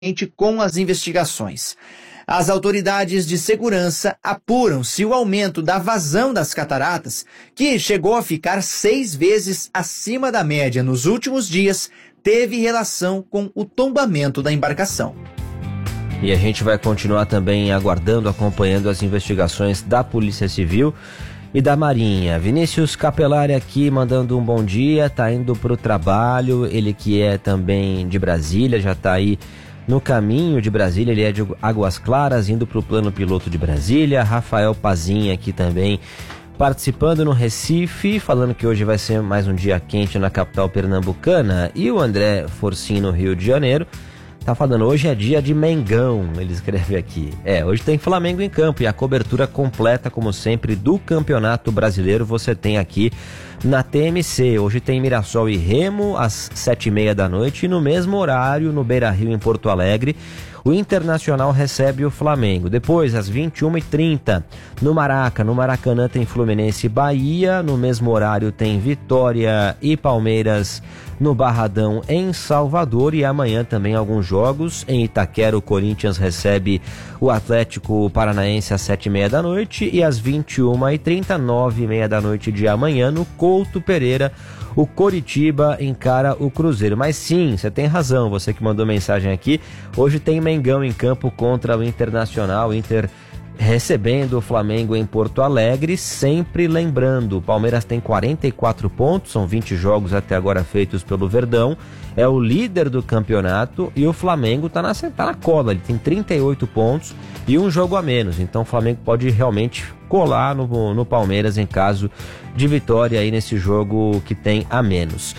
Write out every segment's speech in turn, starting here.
com as investigações. As autoridades de segurança apuram se o aumento da vazão das cataratas, que chegou a ficar 6 vezes acima da média nos últimos dias, teve relação com o tombamento da embarcação. E a gente vai continuar também aguardando, acompanhando as investigações da Polícia Civil e da Marinha. Vinícius Capelari aqui mandando um bom dia, tá indo pro trabalho, ele que é também de Brasília, já tá aí no caminho de Brasília, ele é de Águas Claras, indo pro plano piloto de Brasília. Rafael Pazinha aqui também participando no Recife, falando que hoje vai ser mais um dia quente na capital pernambucana. E o André Forcin no Rio de Janeiro tá falando, hoje é dia de Mengão, ele escreve aqui. Hoje tem Flamengo em campo e a cobertura completa, como sempre, do Campeonato Brasileiro você tem aqui na TMC. Hoje tem Mirassol e Remo às 7h30 da noite e no mesmo horário, no Beira-Rio, em Porto Alegre, o Internacional recebe o Flamengo. Depois, às 21h30, no Maracanã tem Fluminense e Bahia. No mesmo horário tem Vitória e Palmeiras no Barradão, em Salvador. E amanhã também alguns jogos. Em Itaquera, o Corinthians recebe o Atlético Paranaense às 7h30 da noite. E às 21h30, 9h30 da noite de amanhã, no Couto Pereira, o Coritiba encara o Cruzeiro. Mas sim, você tem razão, você que mandou mensagem aqui. Hoje tem Mengão em campo contra o Internacional, Inter recebendo o Flamengo em Porto Alegre. Sempre lembrando, o Palmeiras tem 44 pontos, são 20 jogos até agora feitos pelo Verdão, é o líder do campeonato, e o Flamengo tá na cola, ele tem 38 pontos e um jogo a menos, então o Flamengo pode realmente colar no Palmeiras em caso de vitória aí nesse jogo que tem a menos.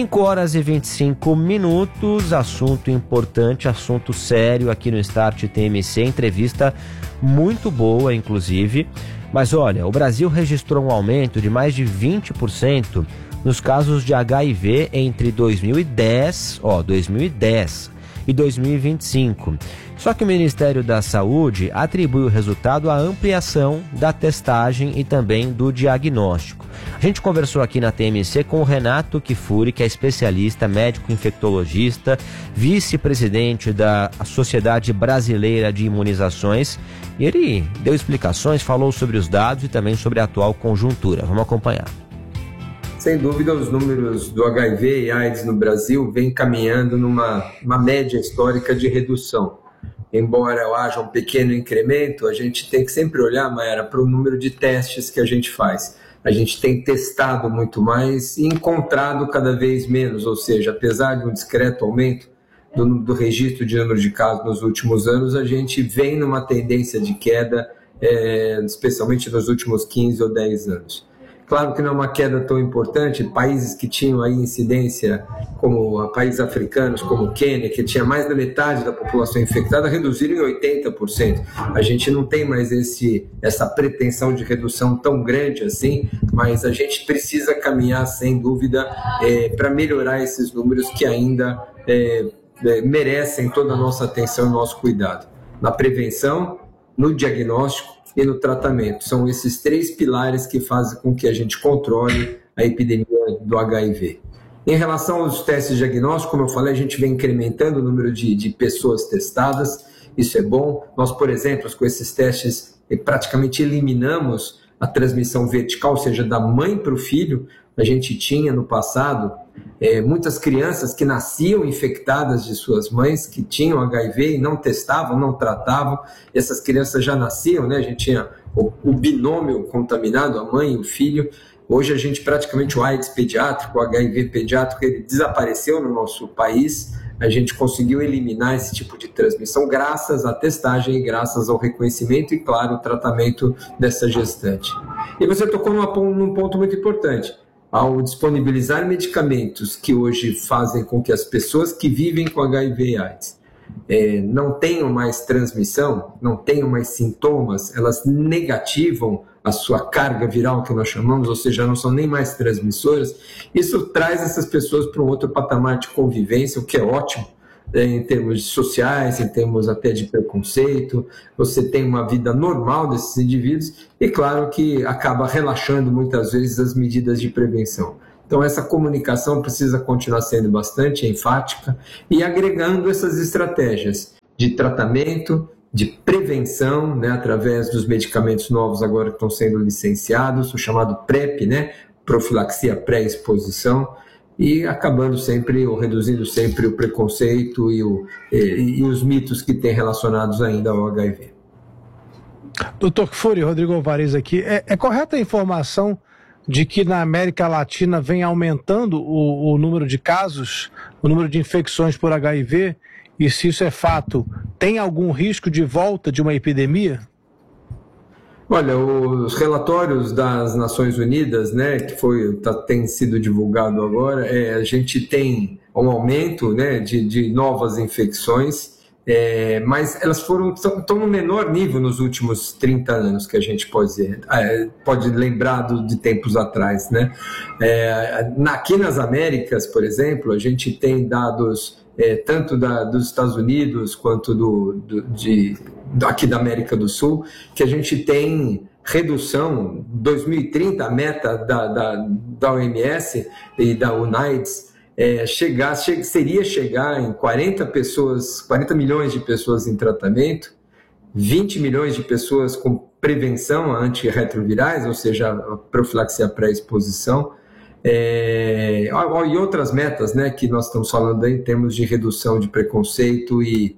5h25, assunto importante, assunto sério aqui no Start TMC, entrevista muito boa inclusive, mas olha, o Brasil registrou um aumento de mais de 20% nos casos de HIV entre 2010 e 2025. Só que o Ministério da Saúde atribui o resultado à ampliação da testagem e também do diagnóstico. A gente conversou aqui na TMC com o Renato Kifuri, que é especialista, médico infectologista, vice-presidente da Sociedade Brasileira de Imunizações, e ele deu explicações, falou sobre os dados e também sobre a atual conjuntura. Vamos acompanhar. Sem dúvida, os números do HIV e AIDS no Brasil vêm caminhando numa média histórica de redução. Embora haja um pequeno incremento, a gente tem que sempre olhar, Mayara, para o número de testes que a gente faz. A gente tem testado muito mais e encontrado cada vez menos, ou seja, apesar de um discreto aumento do registro de número de casos nos últimos anos, a gente vem numa tendência de queda, especialmente nos últimos 15 ou 10 anos. Claro que não é uma queda tão importante, países que tinham aí incidência, como países africanos, como o Quênia, que tinha mais da metade da população infectada, reduziram em 80%. A gente não tem mais essa pretensão de redução tão grande assim, mas a gente precisa caminhar, sem dúvida, para melhorar esses números que ainda merecem toda a nossa atenção e nosso cuidado. Na prevenção, no diagnóstico e no tratamento. São esses 3 pilares que fazem com que a gente controle a epidemia do HIV. Em relação aos testes diagnósticos, como eu falei, a gente vem incrementando o número de pessoas testadas, isso é bom. Nós, por exemplo, com esses testes, praticamente eliminamos a transmissão vertical, ou seja, da mãe para o filho. A gente tinha no passado muitas crianças que nasciam infectadas de suas mães, que tinham HIV e não testavam, não tratavam. Essas crianças já nasciam, né? A gente tinha o binômio contaminado, a mãe e o filho. Hoje a gente praticamente, o AIDS pediátrico, o HIV pediátrico, ele desapareceu no nosso país. A gente conseguiu eliminar esse tipo de transmissão graças à testagem e graças ao reconhecimento e, claro, o tratamento dessa gestante. E você tocou num ponto muito importante. Ao disponibilizar medicamentos que hoje fazem com que as pessoas que vivem com HIV e AIDS não tenham mais transmissão, não tenham mais sintomas, elas negativam a sua carga viral, que nós chamamos, ou seja, não são nem mais transmissoras, isso traz essas pessoas para um outro patamar de convivência, o que é ótimo, em termos sociais, em termos até de preconceito. Você tem uma vida normal desses indivíduos e, claro, que acaba relaxando muitas vezes as medidas de prevenção. Então, essa comunicação precisa continuar sendo bastante enfática e agregando essas estratégias de tratamento, de prevenção, né, através dos medicamentos novos agora que estão sendo licenciados, o chamado PrEP, né, profilaxia pré-exposição, e acabando sempre, ou reduzindo sempre o preconceito e os mitos que tem relacionados ainda ao HIV. Dr. Kfouri, Rodrigo Alvarez aqui. É correta a informação de que na América Latina vem aumentando o número de casos, o número de infecções por HIV? E se isso é fato, tem algum risco de volta de uma epidemia? Olha, os relatórios das Nações Unidas, né, que tem sido divulgado agora, a gente tem um aumento, né, de novas infecções, mas elas estão no menor nível nos últimos 30 anos, que a gente pode lembrar de tempos atrás, né? Aqui nas Américas, por exemplo, a gente tem dados tanto dos Estados Unidos quanto aqui da América do Sul, que a gente tem redução, 2030, a meta da OMS e da UNAIDS, seria chegar em 40 milhões de pessoas em tratamento, 20 milhões de pessoas com prevenção a antirretrovirais, ou seja, a profilaxia pré-exposição, e outras metas, né, que nós estamos falando aí, em termos de redução de preconceito e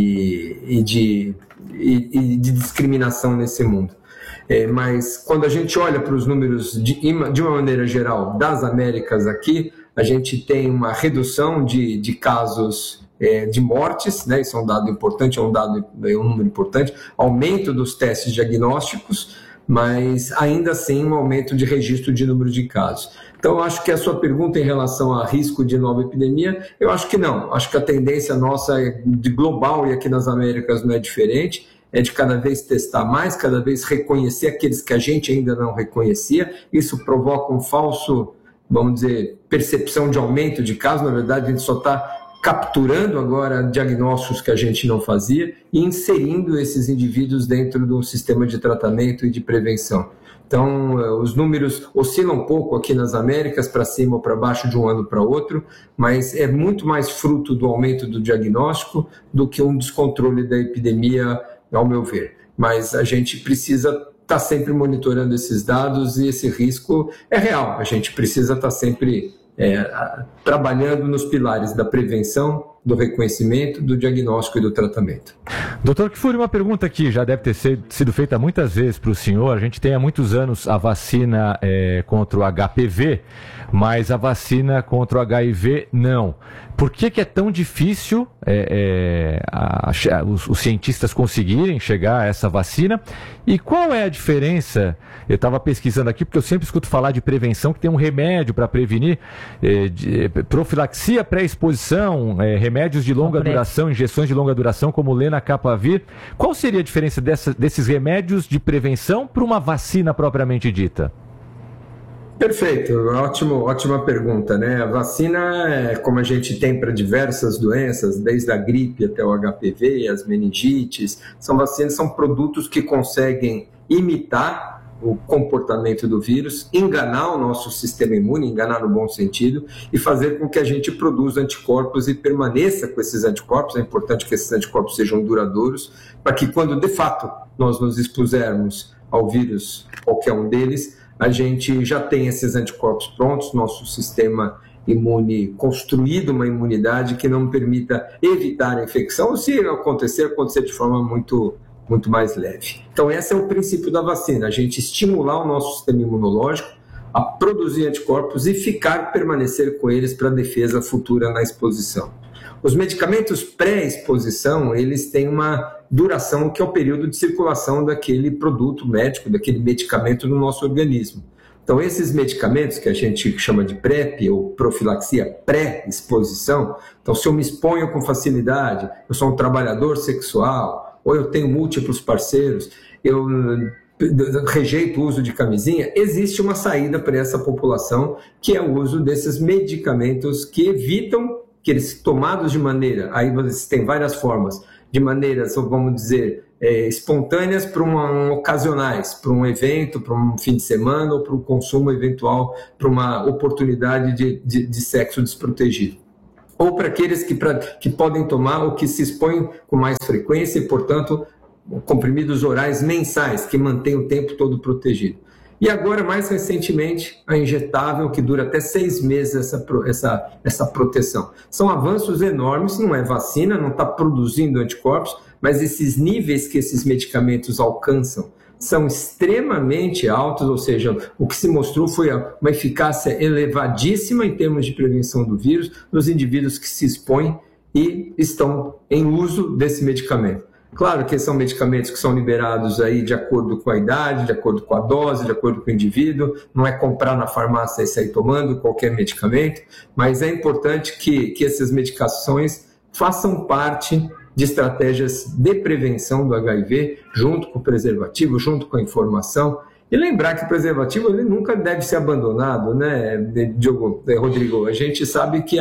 de discriminação nesse mundo. Mas quando a gente olha para os números de uma maneira geral das Américas aqui, a gente tem uma redução de casos de mortes, né? Isso é um dado importante, é um número importante, aumento dos testes diagnósticos, mas ainda assim um aumento de registro de número de casos. Então, eu acho que a sua pergunta em relação a risco de nova epidemia, eu acho que não. Acho que a tendência nossa de global, e aqui nas Américas não é diferente, é de cada vez testar mais, cada vez reconhecer aqueles que a gente ainda não reconhecia. Isso provoca um falso, vamos dizer, percepção de aumento de casos. Na verdade, a gente só está capturando agora diagnósticos que a gente não fazia e inserindo esses indivíduos dentro do sistema de tratamento e de prevenção. Então, os números oscilam um pouco aqui nas Américas, para cima ou para baixo de um ano para outro, mas é muito mais fruto do aumento do diagnóstico do que um descontrole da epidemia, ao meu ver. Mas a gente precisa estar sempre monitorando esses dados e esse risco é real. A gente precisa estar sempre trabalhando nos pilares da prevenção, do reconhecimento, do diagnóstico e do tratamento. Doutor Kfouri, uma pergunta que já deve ter sido feita muitas vezes para o senhor. A gente tem há muitos anos a vacina contra o HPV, mas a vacina contra o HIV não. Por que é tão difícil os cientistas conseguirem chegar a essa vacina? E qual é a diferença? Eu estava pesquisando aqui, porque eu sempre escuto falar de prevenção, que tem um remédio para prevenir profilaxia pré-exposição, remédios de longa duração, injeções de longa duração, como Lenacapavir. Qual seria a diferença desses remédios de prevenção para uma vacina propriamente dita? Perfeito, ótima pergunta, né? A vacina, como a gente tem para diversas doenças, desde a gripe até o HPV, as meningites, são produtos que conseguem imitar o comportamento do vírus, enganar o nosso sistema imune, enganar no bom sentido, e fazer com que a gente produza anticorpos e permaneça com esses anticorpos. É importante que esses anticorpos sejam duradouros, para que quando de fato nós nos expusermos ao vírus, qualquer um deles, a gente já tem esses anticorpos prontos, nosso sistema imune construído, uma imunidade que não permita evitar a infecção, ou se acontecer de forma muito mais leve. Então, esse é o princípio da vacina, a gente estimular o nosso sistema imunológico a produzir anticorpos e permanecer com eles para a defesa futura na exposição. Os medicamentos pré-exposição, eles têm uma duração que é o período de circulação daquele produto médico, daquele medicamento no nosso organismo. Então, esses medicamentos que a gente chama de PrEP, ou profilaxia pré-exposição, então, se eu me exponho com facilidade, eu sou um trabalhador sexual, ou eu tenho múltiplos parceiros, eu rejeito o uso de camisinha, existe uma saída para essa população, que é o uso desses medicamentos que evitam que eles tomados de maneira, aí você tem várias formas, de maneiras, vamos dizer, espontâneas para ocasionais, para um evento, para um fim de semana ou para o consumo eventual, para uma oportunidade de sexo desprotegido. Ou para aqueles que podem tomar ou que se expõem com mais frequência e, portanto, comprimidos orais mensais, que mantêm o tempo todo protegido. E agora, mais recentemente, a injetável, que dura até 6 meses essa proteção. São avanços enormes, não é vacina, não está produzindo anticorpos, mas esses níveis que esses medicamentos alcançam são extremamente altos, ou seja, o que se mostrou foi uma eficácia elevadíssima em termos de prevenção do vírus nos indivíduos que se expõem e estão em uso desse medicamento. Claro que são medicamentos que são liberados aí de acordo com a idade, de acordo com a dose, de acordo com o indivíduo, não é comprar na farmácia e sair tomando qualquer medicamento, mas é importante que essas medicações façam parte de estratégias de prevenção do HIV, junto com o preservativo, junto com a informação. E lembrar que o preservativo ele nunca deve ser abandonado, né, Rodrigo? A gente sabe que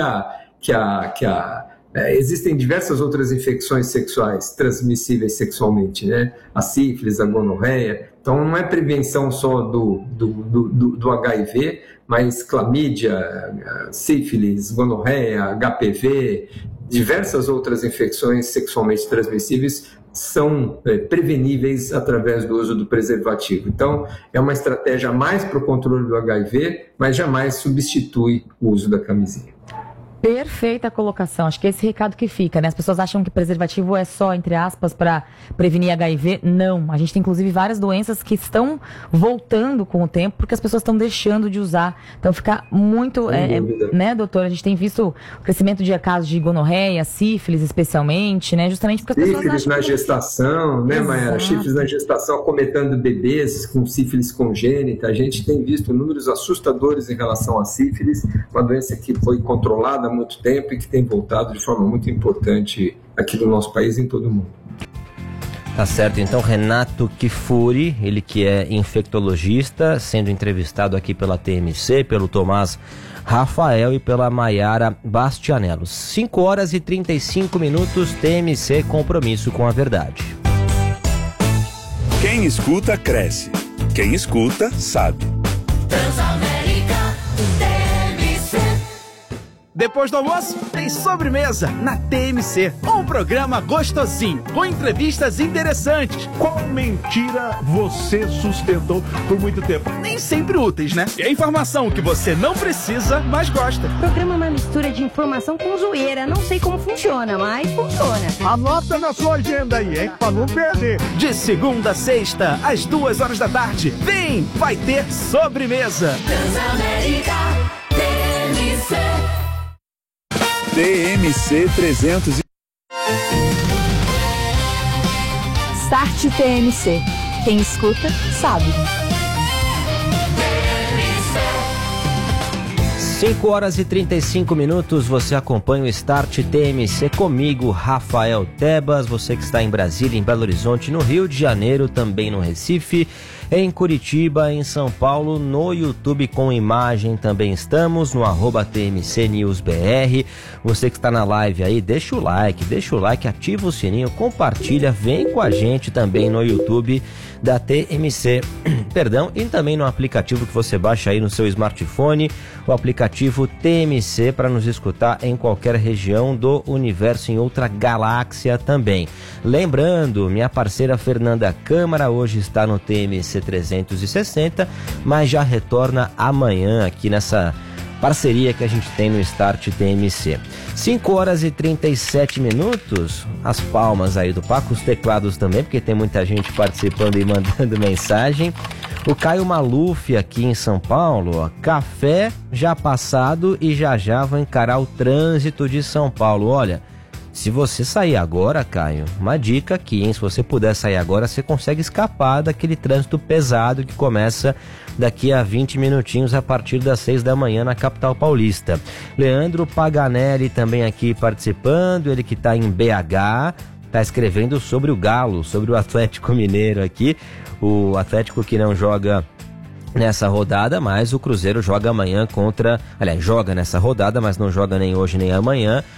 existem diversas outras infecções sexuais transmissíveis sexualmente, né? A sífilis, a gonorreia. Então, não é prevenção só do HIV, mas clamídia, sífilis, gonorreia, HPV, diversas outras infecções sexualmente transmissíveis são preveníveis através do uso do preservativo. Então, é uma estratégia mais para o controle do HIV, mas jamais substitui o uso da camisinha. Perfeita colocação, acho que é esse recado que fica, né? As pessoas acham que preservativo é só, entre aspas, para prevenir HIV. Não, a gente tem inclusive várias doenças que estão voltando com o tempo porque as pessoas estão deixando de usar. Então fica muito, né, doutor? A gente tem visto o crescimento de casos de gonorreia, sífilis especialmente, né? Justamente porque as pessoas acham sífilis na gestação, né, Mayara? Sífilis na gestação acometendo bebês com sífilis congênita. A gente tem visto números assustadores em relação à sífilis, uma doença que foi controlada há muito tempo e que tem voltado de forma muito importante aqui no nosso país e em todo o mundo. Tá certo, então Renato Kifuri, ele que é infectologista, sendo entrevistado aqui pela TMC, pelo Tomás Rafael e pela Mayara Bastianello. 5 horas e 35 minutos, TMC, compromisso com a verdade. Quem escuta, cresce. Quem escuta, sabe. Depois do almoço, tem sobremesa na TMC. Um programa gostosinho, com entrevistas interessantes. Qual mentira você sustentou por muito tempo? Nem sempre úteis, né? E a informação que você não precisa, mas gosta. O programa é uma mistura de informação com zoeira. Não sei como funciona, mas funciona. Anota na sua agenda aí, hein? Pra não perder. De segunda a sexta, às 2 horas da tarde. Vem, vai ter sobremesa. Transamérica TMC. TMC 300. Start TMC. Quem escuta, sabe. 5 horas e 35 minutos, você acompanha o Start TMC comigo, Rafael Tebas, você que está em Brasília, em Belo Horizonte, no Rio de Janeiro, também no Recife, em Curitiba, em São Paulo, no YouTube com imagem também estamos, no @TMCNewsBR. Você que está na live aí, deixa o like, ativa o sininho, compartilha, vem com a gente também no YouTube da TMC, perdão, e também no aplicativo que você baixa aí no seu smartphone, o aplicativo TMC, para nos escutar em qualquer região do universo, em outra galáxia também. Lembrando, minha parceira Fernanda Câmara hoje está no TMC 360, mas já retorna amanhã aqui nessa parceria que a gente tem no Start TMC. 5 horas e 37 minutos, as palmas aí do Paco, os teclados também, porque tem muita gente participando e mandando mensagem. O Caio Maluf aqui em São Paulo, ó, café já passado e já vou encarar o trânsito de São Paulo. Olha, se você sair agora, Caio, uma dica aqui, hein? Se você puder sair agora, você consegue escapar daquele trânsito pesado que começa daqui a 20 minutinhos a partir das 6 da manhã na capital paulista. Leandro Paganelli também aqui participando, ele que está em BH, está escrevendo sobre o Galo, sobre o Atlético Mineiro aqui, o Atlético que não joga nessa rodada, mas o Cruzeiro joga amanhã joga nessa rodada, mas não joga nem hoje nem amanhã,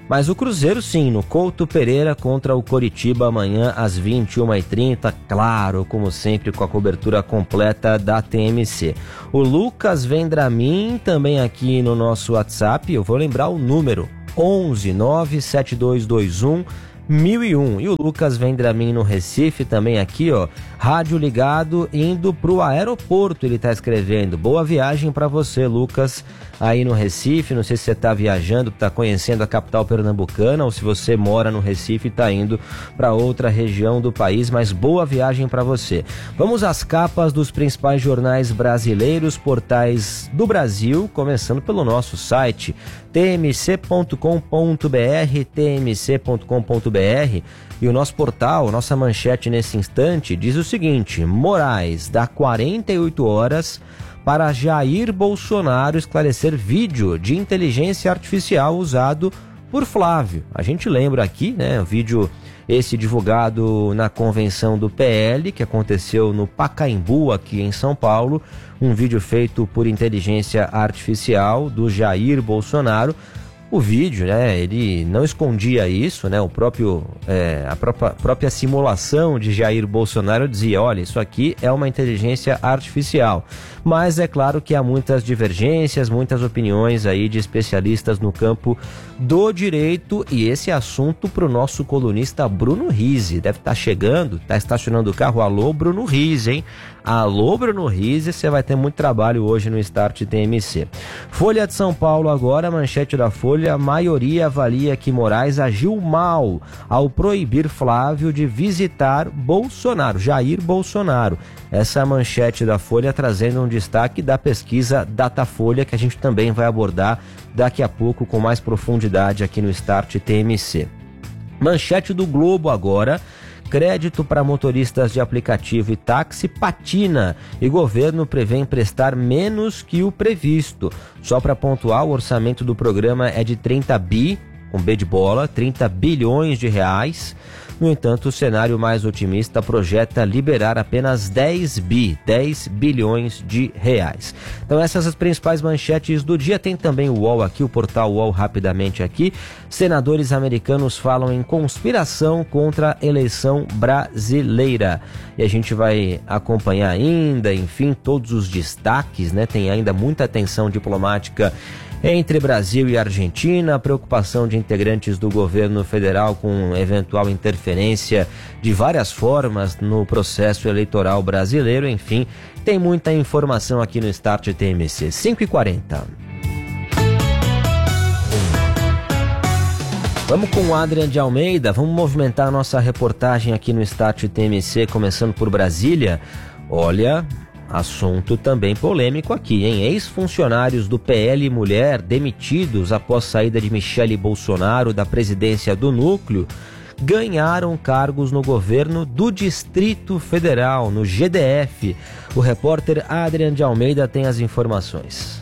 Mas o Cruzeiro sim, no Couto Pereira contra o Coritiba amanhã às 21h30, claro, como sempre com a cobertura completa da TMC. O Lucas Vendramin também aqui no nosso WhatsApp, eu vou lembrar o número, 11 97221 1001. E o Lucas Vendramin no Recife também aqui, ó, rádio ligado, indo pro aeroporto, ele tá escrevendo. Boa viagem para você, Lucas, aí no Recife. Não sei se você tá viajando, tá conhecendo a capital pernambucana, ou se você mora no Recife e tá indo para outra região do país, mas boa viagem para você. Vamos às capas dos principais jornais brasileiros, portais do Brasil, começando pelo nosso site tmc.com.br, tmc.com.br, e o nosso portal, nossa manchete nesse instante diz o seguinte: Moraes dá 48 horas para Jair Bolsonaro esclarecer vídeo de inteligência artificial usado por Flávio. A gente lembra aqui, né, o vídeo esse divulgado na convenção do PL, que aconteceu no Pacaembu, aqui em São Paulo, um vídeo feito por inteligência artificial do Jair Bolsonaro. O vídeo, né, ele não escondia isso, né, a própria simulação de Jair Bolsonaro dizia, olha, isso aqui é uma inteligência artificial. Mas é claro que há muitas divergências, muitas opiniões aí de especialistas no campo do direito, e esse assunto para o nosso colunista Bruno Rizzi. Deve estar chegando, está estacionando o carro. Alô, Bruno Rizzi, hein? Alô, Bruno Rizzi, você vai ter muito trabalho hoje no Start TMC. Folha de São Paulo agora, manchete da Folha: a maioria avalia que Moraes agiu mal ao proibir Flávio de visitar Bolsonaro, Jair Bolsonaro. Essa é a manchete da Folha, trazendo um destaque da pesquisa Datafolha, que a gente também vai abordar daqui a pouco com mais profundidade aqui no Start TMC. Manchete do Globo agora: crédito para motoristas de aplicativo e táxi patina e governo prevê emprestar menos que o previsto. Só para pontuar, o orçamento do programa é de 30 bilhões de reais. No entanto, o cenário mais otimista projeta liberar apenas 10 bilhões de reais. Então essas as principais manchetes do dia. Tem também o UOL aqui, o portal UOL rapidamente aqui. Senadores americanos falam em conspiração contra a eleição brasileira. E a gente vai acompanhar ainda, enfim, todos os destaques, né? Tem ainda muita tensão diplomática entre Brasil e Argentina, a preocupação de integrantes do governo federal com eventual interferência de várias formas no processo eleitoral brasileiro. Enfim, tem muita informação aqui no Start TMC. 5h40. Vamos com o Adrian de Almeida, vamos movimentar a nossa reportagem aqui no Start TMC, começando por Brasília. Olha, assunto também polêmico aqui, hein? Ex-funcionários do PL Mulher demitidos após saída de Michele Bolsonaro da presidência do núcleo ganharam cargos no governo do Distrito Federal, no GDF. O repórter Adrian de Almeida tem as informações.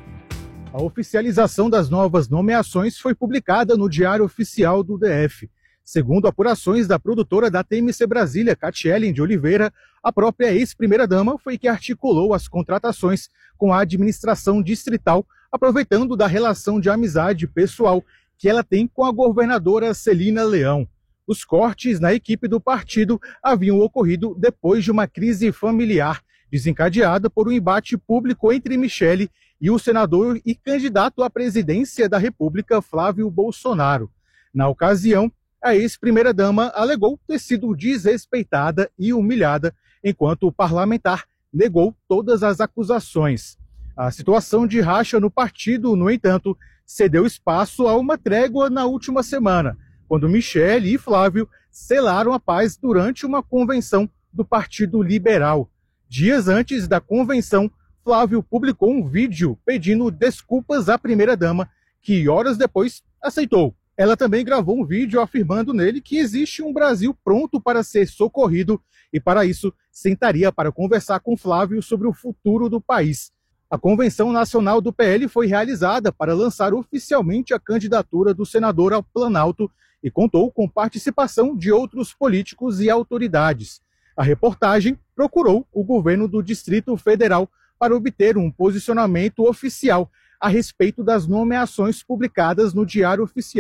A oficialização das novas nomeações foi publicada no Diário Oficial do DF. Segundo apurações da produtora da TMC Brasília, Catielen de Oliveira, a própria ex-primeira-dama foi que articulou as contratações com a administração distrital, aproveitando da relação de amizade pessoal que ela tem com a governadora Celina Leão. Os cortes na equipe do partido haviam ocorrido depois de uma crise familiar, desencadeada por um embate público entre Michele e o senador e candidato à presidência da República, Flávio Bolsonaro. Na ocasião, a ex-primeira-dama alegou ter sido desrespeitada e humilhada, enquanto o parlamentar negou todas as acusações. A situação de racha no partido, no entanto, cedeu espaço a uma trégua na última semana, quando Michele e Flávio selaram a paz durante uma convenção do Partido Liberal. Dias antes da convenção, Flávio publicou um vídeo pedindo desculpas à primeira-dama, que horas depois aceitou. Ela também gravou um vídeo afirmando nele que existe um Brasil pronto para ser socorrido e, para isso, sentaria para conversar com Flávio sobre o futuro do país. A Convenção Nacional do PL foi realizada para lançar oficialmente a candidatura do senador ao Planalto e contou com participação de outros políticos e autoridades. A reportagem procurou o governo do Distrito Federal para obter um posicionamento oficial a respeito das nomeações publicadas no Diário Oficial,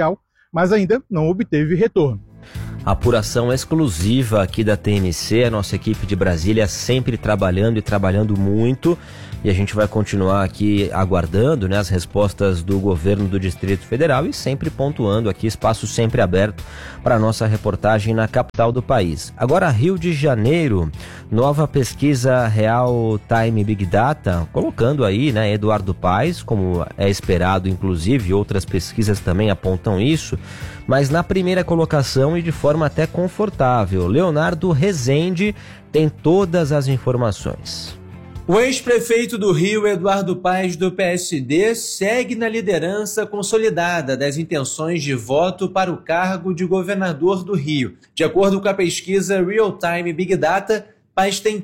mas ainda não obteve retorno. Apuração exclusiva aqui da TMC, a nossa equipe de Brasília sempre trabalhando e trabalhando muito, e a gente vai continuar aqui aguardando, né, as respostas do governo do Distrito Federal e sempre pontuando aqui, espaço sempre aberto para a nossa reportagem na capital do país. Agora, Rio de Janeiro, nova pesquisa Real Time Big Data, colocando aí, né, Eduardo Paes, como é esperado, inclusive, outras pesquisas também apontam isso, mas na primeira colocação e de forma até confortável. Leonardo Rezende tem todas as informações. O ex-prefeito do Rio, Eduardo Paes, do PSD, segue na liderança consolidada das intenções de voto para o cargo de governador do Rio. De acordo com a pesquisa Real Time Big Data, Paes tem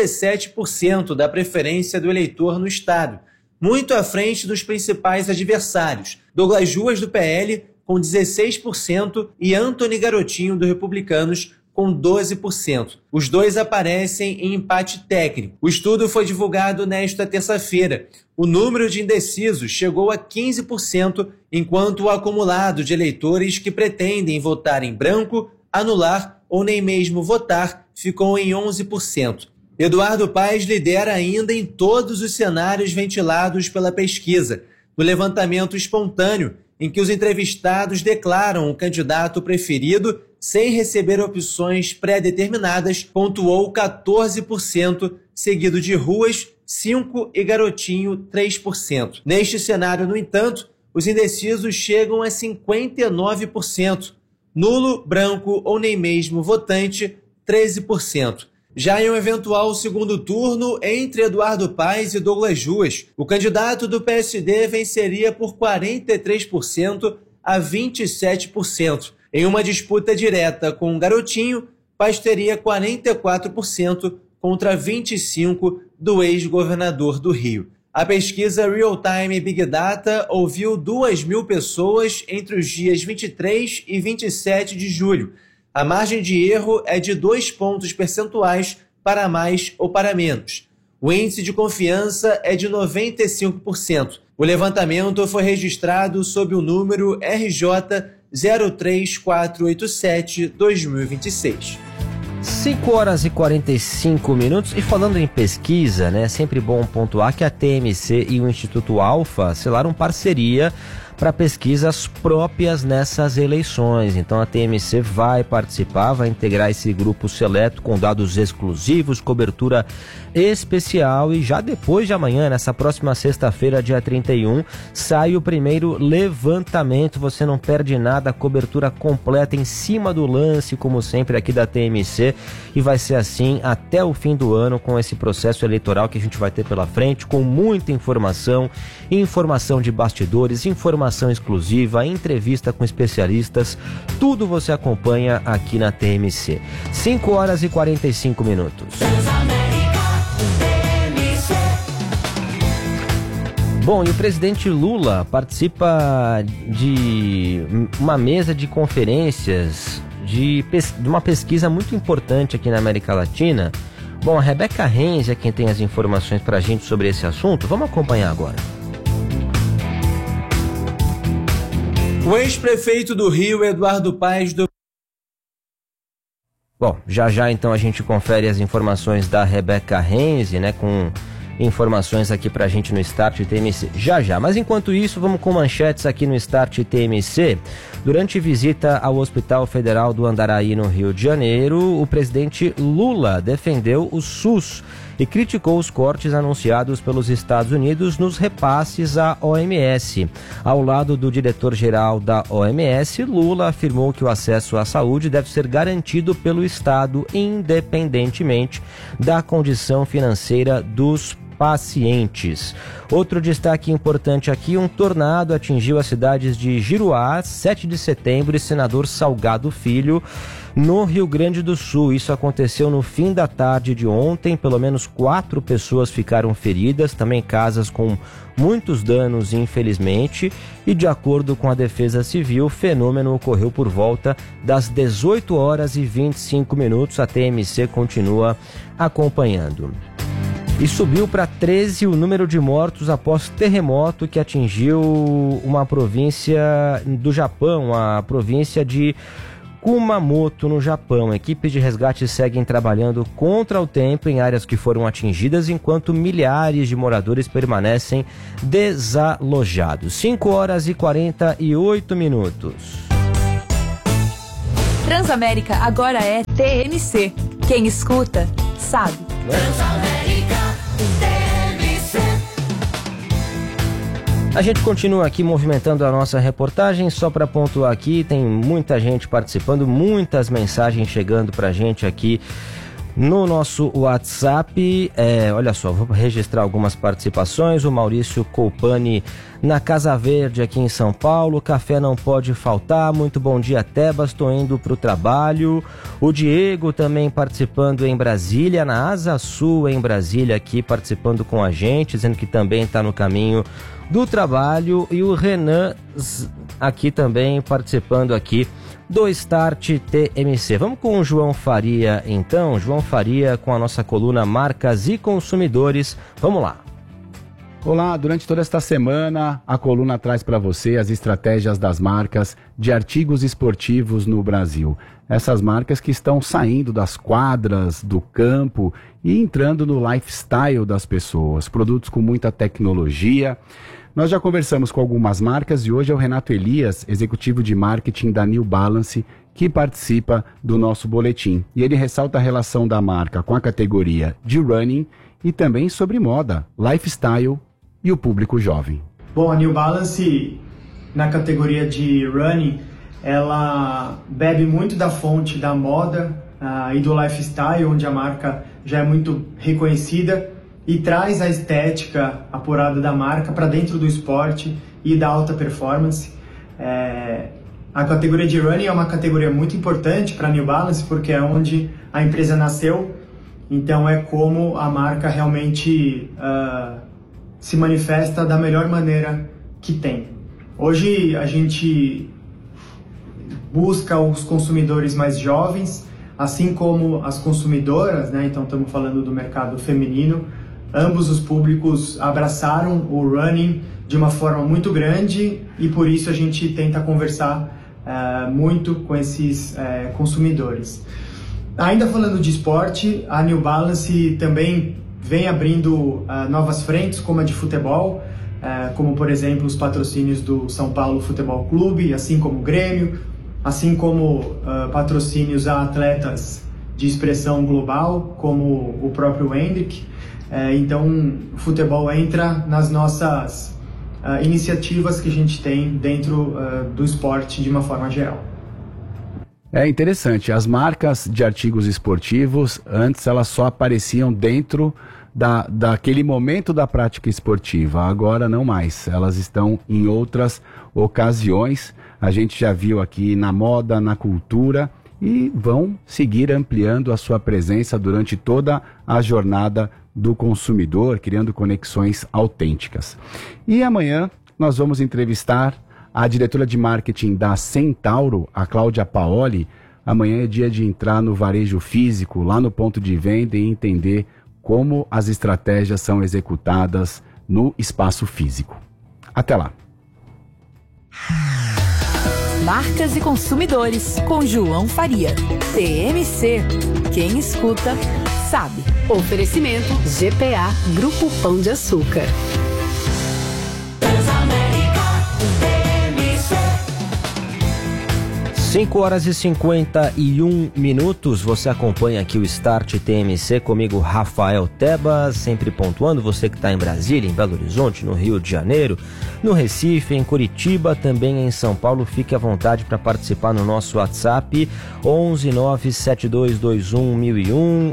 37% da preferência do eleitor no estado, muito à frente dos principais adversários, Douglas Ruas, do PL, com 16%, e Antony Garotinho, do Republicanos, com 12%. Os dois aparecem em empate técnico. O estudo foi divulgado nesta terça-feira. O número de indecisos chegou a 15%, enquanto o acumulado de eleitores que pretendem votar em branco, anular ou nem mesmo votar ficou em 11%. Eduardo Paes lidera ainda em todos os cenários ventilados pela pesquisa. No levantamento espontâneo, em que os entrevistados declaram o candidato preferido sem receber opções pré-determinadas, pontuou 14%, seguido de Ruas, 5% e Garotinho, 3%. Neste cenário, no entanto, os indecisos chegam a 59%. Nulo, branco ou nem mesmo votante, 13%. Já em um eventual segundo turno entre Eduardo Paes e Douglas Ruas, o candidato do PSD venceria por 43% a 27%. Em uma disputa direta com o Garotinho, Paes teria 44% contra 25% do ex-governador do Rio. A pesquisa Real Time Big Data ouviu 2.000 pessoas entre os dias 23 e 27 de julho. A margem de erro é de 2 pontos percentuais para mais ou para menos. O índice de confiança é de 95%. O levantamento foi registrado sob o número RJ 03487-2026. 5h45. E falando em pesquisa, né, é sempre bom pontuar que a TMC e o Instituto Alfa selaram parceria para pesquisas próprias nessas eleições. Então a TMC vai participar, vai integrar esse grupo seleto com dados exclusivos, cobertura especial, e já depois de amanhã, nessa próxima sexta-feira, dia 31, sai o primeiro levantamento. Você não perde nada, cobertura completa em cima do lance, como sempre aqui da TMC, e vai ser assim até o fim do ano, com esse processo eleitoral que a gente vai ter pela frente, com muita informação de bastidores, informação exclusiva, entrevista com especialistas, tudo você acompanha aqui na TMC. 5h45. Bom, e o presidente Lula participa de uma mesa de conferências de uma pesquisa muito importante aqui na América Latina. Bom, a Rebeca Renz é quem tem as informações para a gente sobre esse assunto. Vamos acompanhar agora. O ex-prefeito do Rio, Eduardo Paes, do... Bom, já então a gente confere as informações da Rebeca Renz, né, com informações aqui pra gente no Start TMC. Já. Mas enquanto isso, vamos com manchetes aqui no Start TMC. Durante visita ao Hospital Federal do Andaraí, no Rio de Janeiro, o presidente Lula defendeu o SUS e criticou os cortes anunciados pelos Estados Unidos nos repasses à OMS. Ao lado do diretor-geral da OMS, Lula afirmou que o acesso à saúde deve ser garantido pelo Estado, independentemente da condição financeira dos pacientes. Outro destaque importante aqui: um tornado atingiu as cidades de Giruá, 7 de setembro e Senador Salgado Filho, no Rio Grande do Sul. Isso aconteceu no fim da tarde de ontem. Pelo menos 4 pessoas ficaram feridas, também casas com muitos danos, infelizmente. E de acordo com a Defesa Civil, o fenômeno ocorreu por volta das 18h25. A TMC continua acompanhando. E subiu para 13 o número de mortos após terremoto que atingiu uma província do Japão, a província de Kumamoto, no Japão. Equipes de resgate seguem trabalhando contra o tempo em áreas que foram atingidas, enquanto milhares de moradores permanecem desalojados. 5h48. Transamérica agora é TMC. Quem escuta, sabe. Transamérica TMC. A gente continua aqui movimentando a nossa reportagem. Só para pontuar aqui, tem muita gente participando, muitas mensagens chegando pra gente aqui no nosso WhatsApp. Olha só, vou registrar algumas participações. O Maurício Colpani na Casa Verde aqui em São Paulo. Café não pode faltar. Muito bom dia, Tebas. Estou indo para o trabalho. O Diego também participando em Brasília, na Asa Sul em Brasília, aqui participando com a gente, dizendo que também está no caminho do trabalho. E o Renan aqui também participando aqui do Start TMC. Vamos com o João Faria então. João Faria com a nossa coluna Marcas e Consumidores. Vamos lá. Olá, durante toda esta semana a coluna traz para você as estratégias das marcas de artigos esportivos no Brasil. Essas marcas que estão saindo das quadras, do campo e entrando no lifestyle das pessoas. Produtos com muita tecnologia. Nós já conversamos com algumas marcas e hoje é o Renato Elias, executivo de marketing da New Balance, que participa do nosso boletim. E ele ressalta a relação da marca com a categoria de running e também sobre moda, lifestyle e o público jovem. Bom, a New Balance, na categoria de running, ela bebe muito da fonte da moda e do lifestyle, onde a marca já é muito reconhecida, e traz a estética apurada da marca para dentro do esporte e da alta performance. A categoria de running é uma categoria muito importante para a New Balance, porque é onde a empresa nasceu, então é como a marca realmente se manifesta da melhor maneira que tem. Hoje a gente busca os consumidores mais jovens, assim como as consumidoras, né? Então estamos falando do mercado feminino. Ambos os públicos abraçaram o running de uma forma muito grande e por isso a gente tenta conversar muito com esses consumidores. Ainda falando de esporte, a New Balance também vem abrindo novas frentes, como a de futebol, como por exemplo os patrocínios do São Paulo Futebol Clube, assim como o Grêmio, assim como patrocínios a atletas de expressão global, como o próprio Hendrick. Então o futebol entra nas nossas iniciativas que a gente tem dentro do esporte de uma forma geral. É interessante, as marcas de artigos esportivos, antes elas só apareciam dentro daquele momento da prática esportiva, agora não mais, elas estão em outras ocasiões, a gente já viu aqui na moda, na cultura e vão seguir ampliando a sua presença durante toda a jornada do consumidor, criando conexões autênticas. E amanhã nós vamos entrevistar a diretora de marketing da Centauro, a Cláudia Paoli. Amanhã é dia de entrar no varejo físico, lá no ponto de venda e entender como as estratégias são executadas no espaço físico. Até lá. Marcas e Consumidores, com João Faria. TMC. Quem escuta, sabe. Oferecimento GPA Grupo Pão de Açúcar. 5h51, você acompanha aqui o Start TMC comigo, Rafael Tebas, sempre pontuando, você que está em Brasília, em Belo Horizonte, no Rio de Janeiro, no Recife, em Curitiba, também em São Paulo, fique à vontade para participar no nosso WhatsApp, 11972211001,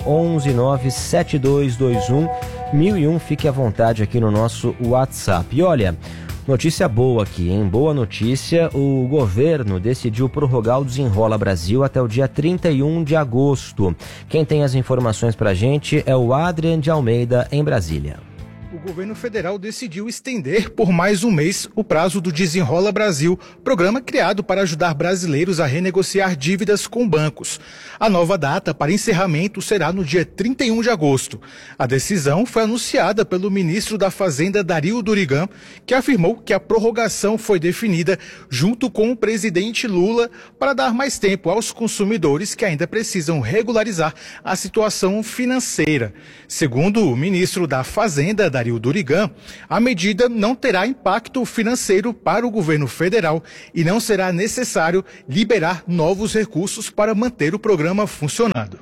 11972211001, fique à vontade aqui no nosso WhatsApp. E olha, notícia boa aqui, hein? Boa notícia, o governo decidiu prorrogar o Desenrola Brasil até o dia 31 de agosto. Quem tem as informações pra gente é o Adrian de Almeida, em Brasília. O governo federal decidiu estender por mais um mês o prazo do Desenrola Brasil, programa criado para ajudar brasileiros a renegociar dívidas com bancos. A nova data para encerramento será no dia 31 de agosto. A decisão foi anunciada pelo ministro da Fazenda, Dario Durigan, que afirmou que a prorrogação foi definida junto com o presidente Lula para dar mais tempo aos consumidores que ainda precisam regularizar a situação financeira. Segundo o ministro da Fazenda, Dario Durigan, a medida não terá impacto financeiro para o governo federal e não será necessário liberar novos recursos para manter o programa funcionando.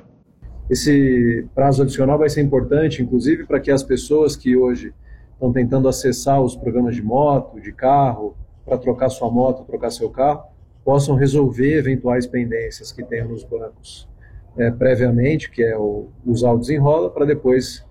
Esse prazo adicional vai ser importante, inclusive, para que as pessoas que hoje estão tentando acessar os programas de moto, de carro, para trocar sua moto, trocar seu carro, possam resolver eventuais pendências que tenham nos bancos previamente, que é usar o Desenrola, para depois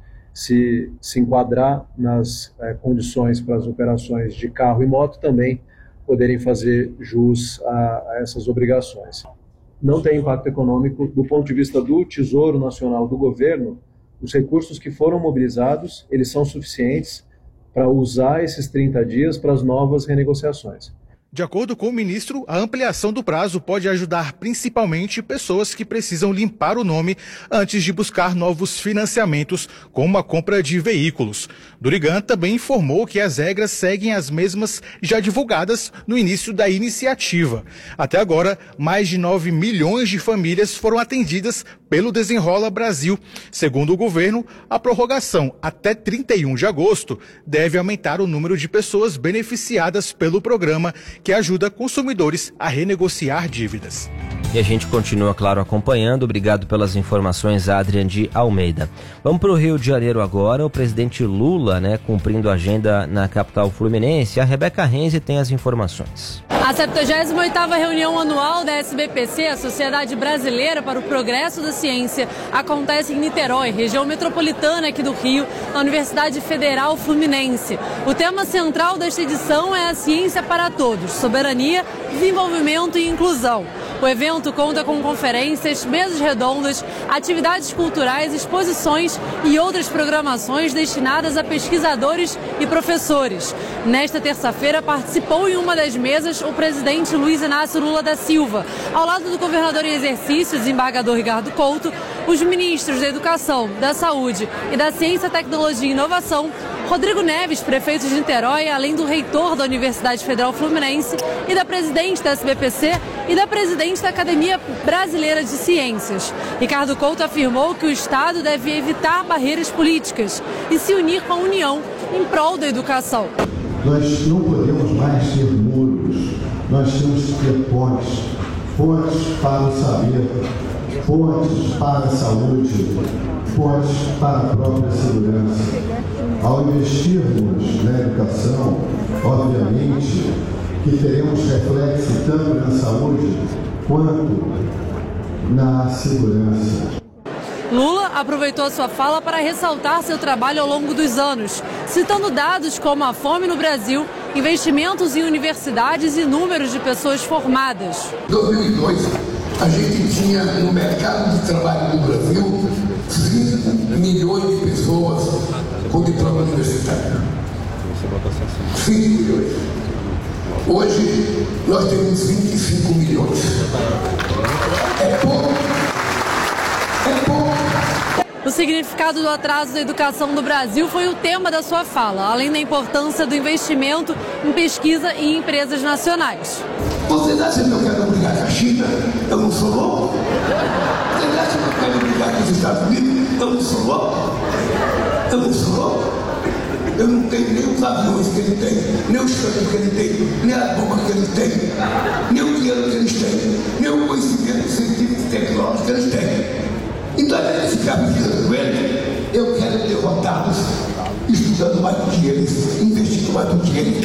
se enquadrar nas condições para as operações de carro e moto também poderem fazer jus a essas obrigações. Não tem impacto econômico do ponto de vista do Tesouro Nacional do governo. Os recursos que foram mobilizados, eles são suficientes para usar esses 30 dias para as novas renegociações. De acordo com o ministro, a ampliação do prazo pode ajudar principalmente pessoas que precisam limpar o nome antes de buscar novos financiamentos, como a compra de veículos. Durigan também informou que as regras seguem as mesmas já divulgadas no início da iniciativa. Até agora, mais de 9 milhões de famílias foram atendidas pelo Desenrola Brasil. Segundo o governo, a prorrogação até 31 de agosto deve aumentar o número de pessoas beneficiadas pelo programa, que ajuda consumidores a renegociar dívidas. E a gente continua, claro, acompanhando. Obrigado pelas informações, Adrian de Almeida. Vamos para o Rio de Janeiro agora. O presidente Lula, cumprindo a agenda na capital fluminense. A Rebeca Renzi tem as informações. A 78ª reunião anual da SBPC, a Sociedade Brasileira para o Progresso da Ciência, acontece em Niterói, região metropolitana aqui do Rio, na Universidade Federal Fluminense. O tema central desta edição é a ciência para todos, soberania, desenvolvimento e inclusão. O evento conta com conferências, mesas redondas, atividades culturais, exposições e outras programações destinadas a pesquisadores e professores. Nesta terça-feira, participou em uma das mesas o presidente Luiz Inácio Lula da Silva, ao lado do governador em exercício, desembargador Ricardo Couto, os ministros da Educação, da Saúde e da Ciência, Tecnologia e Inovação, Rodrigo Neves, prefeito de Niterói, além do reitor da Universidade Federal Fluminense e da presidente da SBPC e da presidente da Academia Brasileira de Ciências. Ricardo Couto afirmou que o Estado deve evitar barreiras políticas e se unir com a União em prol da educação. Nós não podemos mais ter muros, nós temos que ter pontes. Pontes para o saber, pontes para a saúde, pontes para a própria segurança. Ao investirmos na educação, obviamente que teremos reflexo tanto na saúde quanto na segurança. Lula aproveitou a sua fala para ressaltar seu trabalho ao longo dos anos, citando dados como a fome no Brasil, investimentos em universidades e números de pessoas formadas. Em 2002, a gente tinha no mercado de trabalho do Brasil 5 milhões de pessoas com diploma universitário. 5 milhões. Hoje, nós temos 25 milhões. É pouco. É pouco. O significado do atraso da educação no Brasil foi o tema da sua fala, além da importância do investimento em pesquisa e em empresas nacionais. Vocês acham que eu quero brigar com a China? Eu não sou louco. Vocês acham que eu quero brigar com os Estados Unidos? Eu não sou louco. Eu não sou louco. Eu não tenho nem os aviões que ele tem, nem os tanques que ele tem, nem a bomba que ele tem, nem o dinheiro que eles têm, nem o conhecimento científico e tecnológico que eles têm. Então, ao invés de ficar brigando com ele, eu quero derrotá-los, estudando mais do que eles, investindo mais do que eles,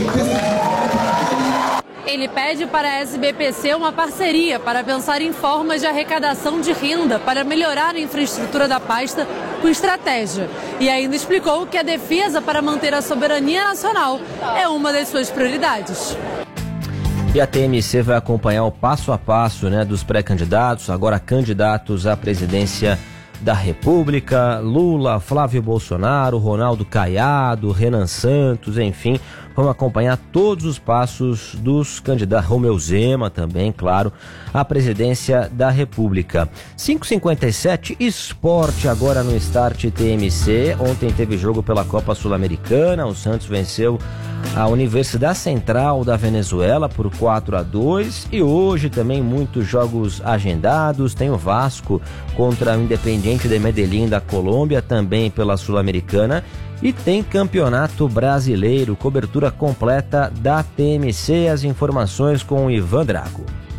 Ele pede para a SBPC uma parceria para pensar em formas de arrecadação de renda para melhorar a infraestrutura da pasta com estratégia. E ainda explicou que a defesa para manter a soberania nacional é uma das suas prioridades. E a TMC vai acompanhar o passo a passo dos pré-candidatos, agora candidatos à presidência da República, Lula, Flávio Bolsonaro, Ronaldo Caiado, Renan Santos, enfim, vamos acompanhar todos os passos dos candidatos, Romeu Zema também, claro, à presidência da República. 5h57, esporte agora no Start TMC. Ontem teve jogo pela Copa Sul-Americana, o Santos venceu a Universidade Central da Venezuela por 4-2 e hoje também muitos jogos agendados. Tem o Vasco contra o Independiente de Medellín da Colômbia, também pela Sul-Americana, e tem Campeonato Brasileiro, cobertura completa da TMC. As informações com o Ivan Drago.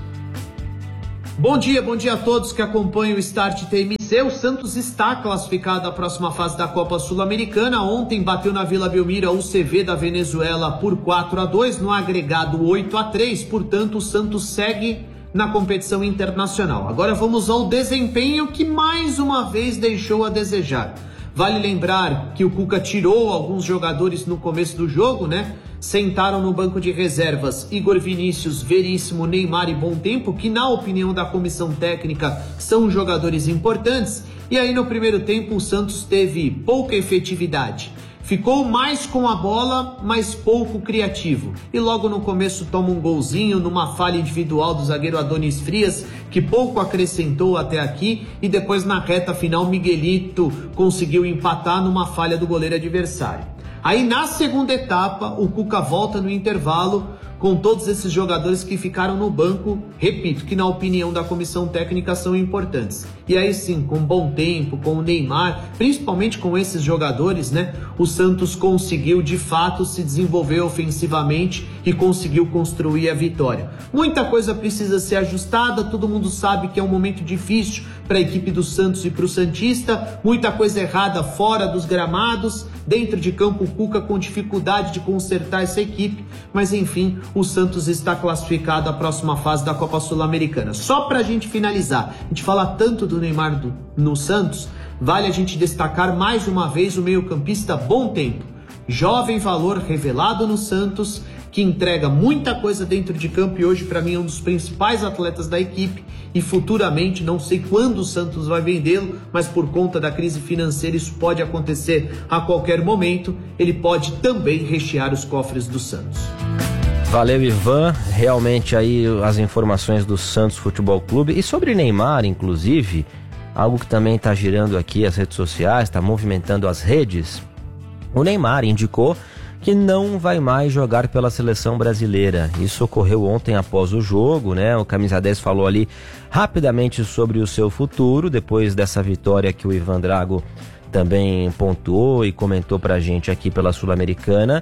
Bom dia a todos que acompanham o Start TMC. O Santos está classificado à próxima fase da Copa Sul-Americana. Ontem bateu na Vila Belmiro a UCV da Venezuela por 4-2, no agregado 8-3, portanto o Santos segue na competição internacional. Agora vamos ao desempenho, que mais uma vez deixou a desejar. Vale lembrar que o Cuca tirou alguns jogadores no começo do jogo, né? Sentaram no banco de reservas Igor Vinícius, Veríssimo, Neymar e Bom Tempo, que na opinião da comissão técnica são jogadores importantes. E aí no primeiro tempo o Santos teve pouca efetividade. Ficou mais com a bola, mas pouco criativo. E logo no começo toma um golzinho numa falha individual do zagueiro Adonis Frias, que pouco acrescentou até aqui. E depois na reta final Miguelito conseguiu empatar numa falha do goleiro adversário. Aí na segunda etapa o Cuca volta no intervalo com todos esses jogadores que ficaram no banco, repito, que na opinião da comissão técnica são importantes. E aí sim, com Bom Tempo, com o Neymar, principalmente com esses jogadores, né, o Santos conseguiu de fato se desenvolver ofensivamente e conseguiu construir a vitória. Muita coisa precisa ser ajustada, todo mundo sabe que é um momento difícil para a equipe do Santos e para o Santista, muita coisa errada fora dos gramados, dentro de campo o Cuca com dificuldade de consertar essa equipe, mas enfim, o Santos está classificado à próxima fase da Copa Sul-Americana. Só para a gente finalizar, a gente fala tanto do Neymar no Santos, vale a gente destacar mais uma vez o meio-campista Bom Tempo, jovem valor revelado no Santos, que entrega muita coisa dentro de campo e hoje para mim é um dos principais atletas da equipe e futuramente, não sei quando o Santos vai vendê-lo, mas por conta da crise financeira isso pode acontecer a qualquer momento, ele pode também rechear os cofres do Santos. Valeu, Ivan. Realmente aí as informações do Santos Futebol Clube. E sobre Neymar, inclusive, algo que também está girando aqui as redes sociais, está movimentando as redes. O Neymar indicou que não vai mais jogar pela seleção brasileira. Isso ocorreu ontem após o jogo, né? O Camisa 10 falou ali rapidamente sobre o seu futuro, depois dessa vitória que o Ivan Drago também pontuou e comentou pra gente aqui pela Sul-Americana.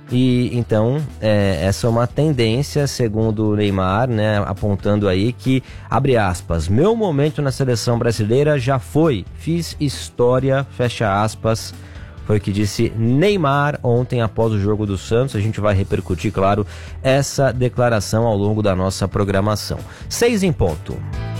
E então, essa é uma tendência, segundo o Neymar, né, apontando aí que, abre aspas, meu momento na seleção brasileira já foi, fiz história, fecha aspas, foi o que disse Neymar ontem após o jogo do Santos. A gente vai repercutir, claro, essa declaração ao longo da nossa programação. 6 em ponto.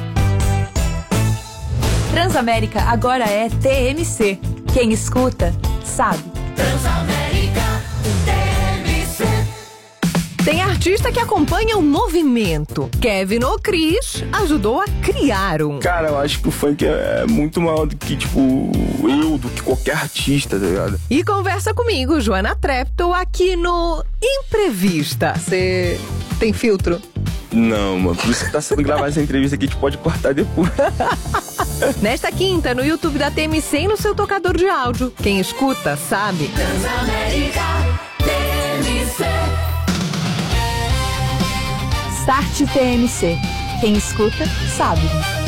Transamérica agora é TMC. Quem escuta, sabe. Transamérica TMC. Tem artista que acompanha o movimento. Kevin O'Cris ajudou a criar um. Cara, eu acho que o funk é muito maior do que, do que qualquer artista, tá ligado? E conversa comigo, Joana Treptow, aqui no Imprevista. Você tem filtro? Não, mano. Por isso que tá sendo gravada essa entrevista aqui, a gente pode cortar depois. Nesta quinta, no YouTube da TMC e no seu tocador de áudio. Quem escuta, sabe. Transamérica TMC. Start TMC. Quem escuta, sabe.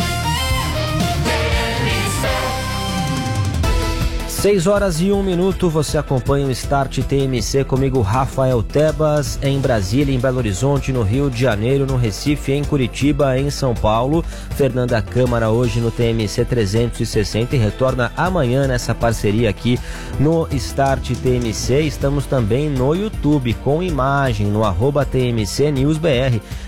6 horas e 1 minuto, você acompanha o Start TMC comigo, Rafael Tebas, em Brasília, em Belo Horizonte, no Rio de Janeiro, no Recife, em Curitiba, em São Paulo. Fernanda Câmara hoje no TMC 360 e retorna amanhã nessa parceria aqui no Start TMC. Estamos também no YouTube com imagem, no @TMC News BR.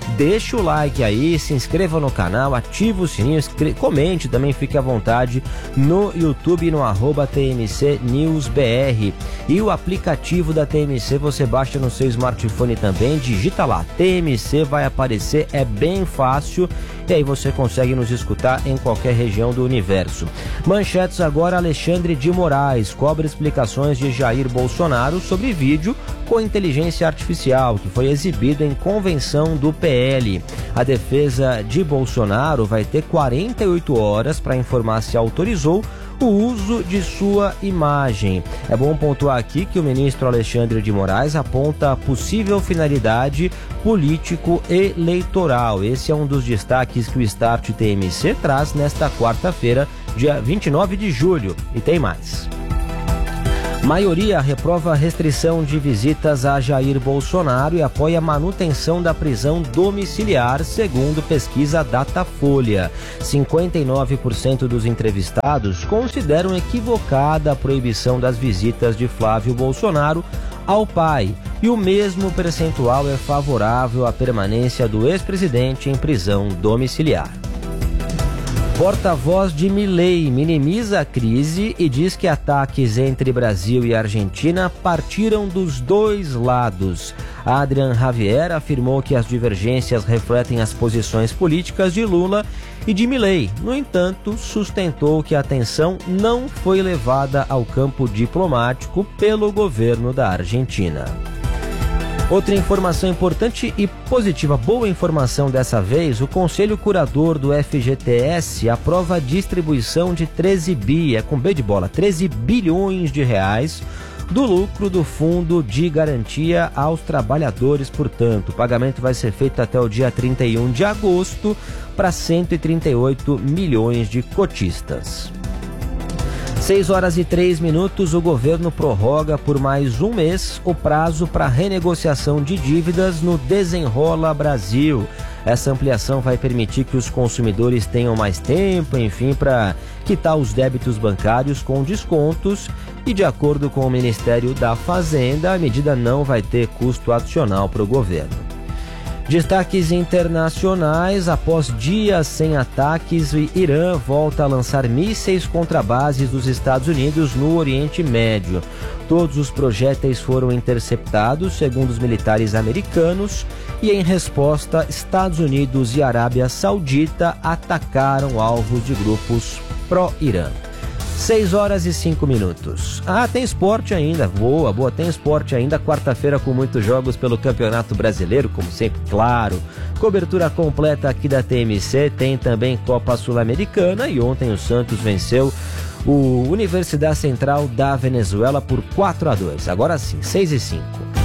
deixa o like aí, se inscreva no canal, ativa o sininho, comente também, fique à vontade no YouTube, no @TMC News BR. E o aplicativo da TMC você baixa no seu smartphone também, digita lá, TMC vai aparecer, é bem fácil e aí você consegue nos escutar em qualquer região do universo. Manchetes agora, Alexandre de Moraes cobra explicações de Jair Bolsonaro sobre vídeo com inteligência artificial que foi exibido em convenção do PL. A defesa de Bolsonaro vai ter 48 horas para informar se autorizou o uso de sua imagem. É bom pontuar aqui que o ministro Alexandre de Moraes aponta a possível finalidade político-eleitoral. Esse é um dos destaques que o Start TMC traz nesta quarta-feira, dia 29 de julho. E tem mais. Maioria reprova a restrição de visitas a Jair Bolsonaro e apoia a manutenção da prisão domiciliar, segundo pesquisa Datafolha. 59% dos entrevistados consideram equivocada a proibição das visitas de Flávio Bolsonaro ao pai, e o mesmo percentual é favorável à permanência do ex-presidente em prisão domiciliar. Porta-voz de Milei minimiza a crise e diz que ataques entre Brasil e Argentina partiram dos dois lados. Adrian Javier afirmou que as divergências refletem as posições políticas de Lula e de Milei. No entanto, sustentou que a atenção não foi levada ao campo diplomático pelo governo da Argentina. Outra informação importante e positiva, boa informação dessa vez, o Conselho Curador do FGTS aprova a distribuição de 13 bilhões de reais do lucro do Fundo de Garantia aos trabalhadores. Portanto, o pagamento vai ser feito até o dia 31 de agosto para 138 milhões de cotistas. 6h03, o governo prorroga por mais um mês o prazo para renegociação de dívidas no Desenrola Brasil. Essa ampliação vai permitir que os consumidores tenham mais tempo, enfim, para quitar os débitos bancários com descontos e, de acordo com o Ministério da Fazenda, a medida não vai ter custo adicional para o governo. Destaques internacionais: após dias sem ataques, o Irã volta a lançar mísseis contra bases dos Estados Unidos no Oriente Médio. Todos os projéteis foram interceptados, segundo os militares americanos, e em resposta, Estados Unidos e Arábia Saudita atacaram alvos de grupos pró-Irã. 6h05. Tem esporte ainda, boa, tem esporte ainda, quarta-feira com muitos jogos pelo Campeonato Brasileiro, como sempre, claro. Cobertura completa aqui da TMC, tem também Copa Sul-Americana e ontem o Santos venceu o Universidade Central da Venezuela por 4-2. Agora sim, 6h05.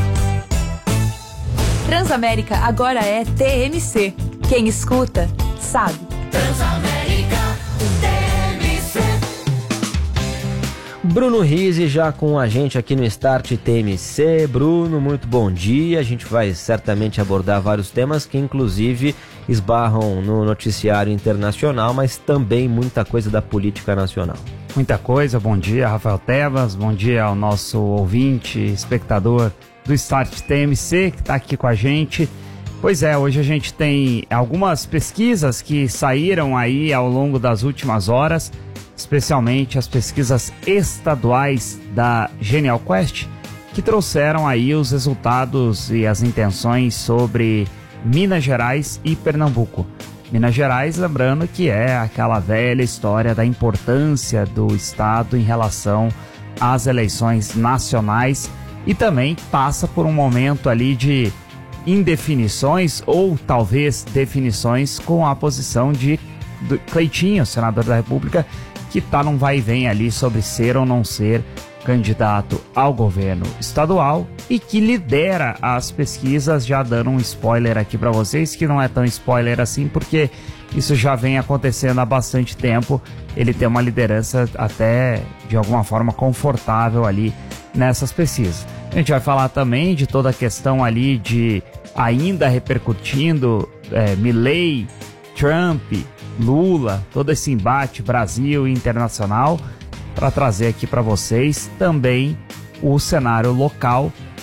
Transamérica agora é TMC. Quem escuta, sabe. Transamérica, TMC. Bruno Rizzi já com a gente aqui no Start TMC. Bruno, muito bom dia. A gente vai certamente abordar vários temas que inclusive esbarram no noticiário internacional, mas também muita coisa da política nacional. Muita coisa. Bom dia, Rafael Tebas. Bom dia ao nosso ouvinte, espectador do Start TMC que está aqui com a gente. Pois é, hoje a gente tem algumas pesquisas que saíram aí ao longo das últimas horas, especialmente as pesquisas estaduais da Genial Quest, que trouxeram aí os resultados e as intenções sobre Minas Gerais e Pernambuco. Minas Gerais, lembrando que é aquela velha história da importância do estado em relação às eleições nacionais e também passa por um momento ali de indefinições ou talvez definições com a posição de Cleitinho, senador da República, que está num vai e vem ali sobre ser ou não ser candidato ao governo estadual e que lidera as pesquisas, já dando um spoiler aqui para vocês, que não é tão spoiler assim, porque isso já vem acontecendo há bastante tempo. Ele tem uma liderança até de alguma forma confortável ali nessas pesquisas. A gente vai falar também de toda a questão ali de ainda repercutindo Milei, Trump, Lula, todo esse embate Brasil e internacional, para trazer aqui para vocês também o cenário local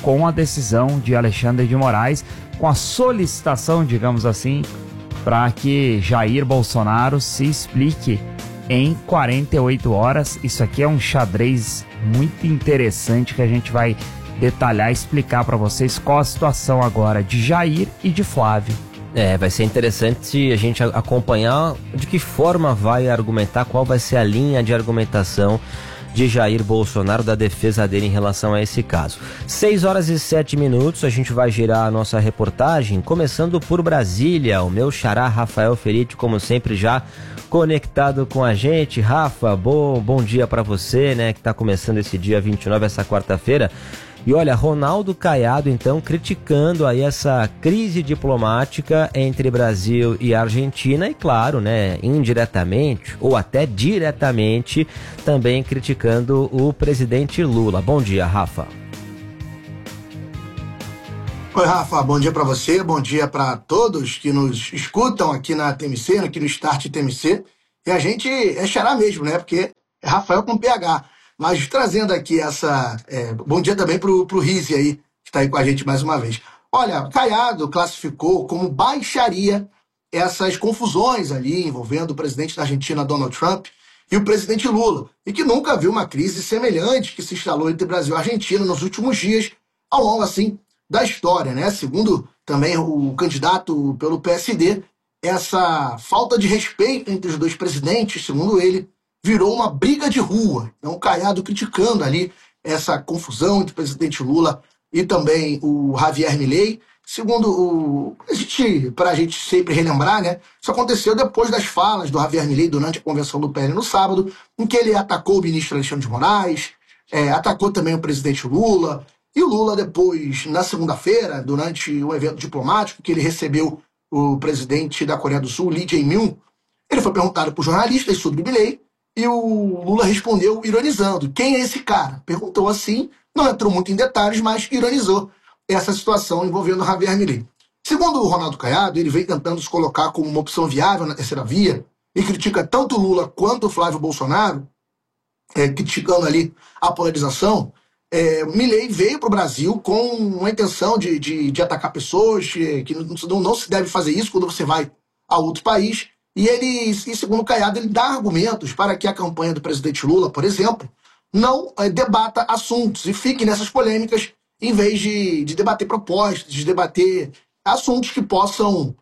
com a decisão de Alexandre de Moraes, com a solicitação, digamos assim, para que Jair Bolsonaro se explique em 48 horas. Isso aqui é um xadrez muito interessante que a gente vai detalhar e explicar para vocês qual a situação agora de Jair e de Flávio. Vai ser interessante a gente acompanhar de que forma vai argumentar, qual vai ser a linha de argumentação de Jair Bolsonaro, da defesa dele em relação a esse caso. 6h07, a gente vai girar a nossa reportagem, começando por Brasília. O meu xará Rafael Feriti, como sempre, já conectado com a gente. Rafa, bom dia para você, né, que tá começando esse dia 29, essa quarta-feira. E olha, Ronaldo Caiado, então, criticando aí essa crise diplomática entre Brasil e Argentina e, claro, né, indiretamente ou até diretamente, também criticando o presidente Lula. Bom dia, Rafa. Oi, Rafa, bom dia para você, bom dia para todos que nos escutam aqui na TMC, aqui no Start TMC. E a gente é xará mesmo, né, porque é Rafael com PH. Mas trazendo aqui essa... bom dia também pro Rizzi aí, que está aí com a gente mais uma vez. Olha, Caiado classificou como baixaria essas confusões ali envolvendo o presidente da Argentina, Donald Trump, e o presidente Lula, e que nunca viu uma crise semelhante que se instalou entre Brasil e Argentina nos últimos dias, ao longo, assim, da história, né? Segundo também o candidato pelo PSD, essa falta de respeito entre os dois presidentes, segundo ele, virou uma briga de rua. Então, o Caiado criticando ali essa confusão entre o presidente Lula e também o Javier Milei. Segundo para a gente sempre relembrar, né? Isso aconteceu depois das falas do Javier Milei durante a convenção do PL no sábado, em que ele atacou o ministro Alexandre de Moraes, atacou também o presidente Lula. E o Lula depois, na segunda-feira, durante um evento diplomático, que ele recebeu o presidente da Coreia do Sul, Lee Jae-myung, ele foi perguntado por jornalistas sobre Milei, e o Lula respondeu ironizando. Quem é esse cara? Perguntou assim, não entrou muito em detalhes, mas ironizou essa situação envolvendo Javier Milei. Segundo o Ronaldo Caiado, ele vem tentando se colocar como uma opção viável na terceira via e critica tanto o Lula quanto o Flávio Bolsonaro, criticando ali a polarização. Milei veio para o Brasil com uma intenção de atacar pessoas, que não se deve fazer isso quando você vai a outro país. E segundo o Caiado, ele dá argumentos para que a campanha do presidente Lula, por exemplo, não debata assuntos e fique nessas polêmicas, em vez de debater propostas, de debater assuntos que possam